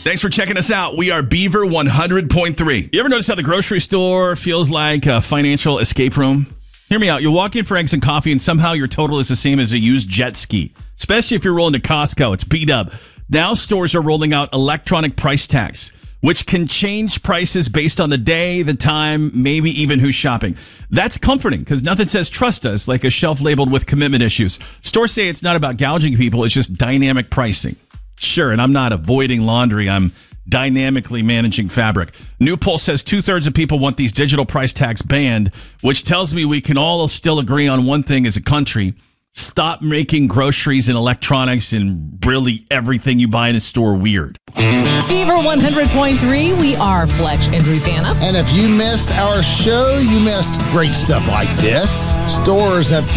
Thanks for checking us out. We are Beaver 100.3. You ever notice how the grocery store feels like a financial escape room? Hear me out. You walk in for eggs and coffee, and somehow your total is the same as a used jet ski. Especially if you're rolling to Costco. It's beat up. Now stores are rolling out electronic price tags, which can change prices based on the day, the time, maybe even who's shopping. That's comforting because nothing says trust us like a shelf labeled with commitment issues. Stores say it's not about gouging people. It's just dynamic pricing. Sure, and I'm not avoiding laundry. I'm dynamically managing fabric. New poll says 2/3 of people want these digital price tags banned, which tells me we can all still agree on one thing as a country. Stop making groceries and electronics and really everything you buy in a store weird. Beaver 100.3, we are Fletch and Ruthanna. And if you missed our show, you missed great stuff like this. Stores have